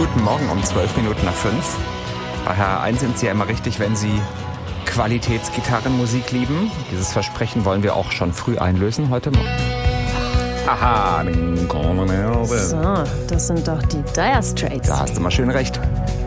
Guten Morgen um 12 Minuten nach 5. Bei HR1 sind Sie ja immer richtig, wenn Sie Qualitätsgitarrenmusik lieben. Dieses Versprechen wollen wir auch schon früh einlösen heute Morgen. Aha. So, das sind doch die Dire Straits. Da hast du mal schön recht.